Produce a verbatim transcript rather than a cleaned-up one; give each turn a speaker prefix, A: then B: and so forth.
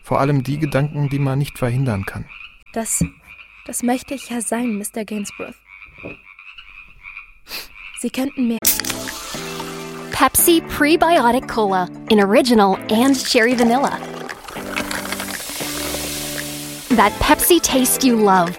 A: Vor allem die Gedanken, die man nicht verhindern kann.
B: Das, das möchte ich ja sein, Mister Gainsborough. Sie könnten mir...
C: Pepsi Prebiotic Cola in Original and Cherry Vanilla. That Pepsi taste you love.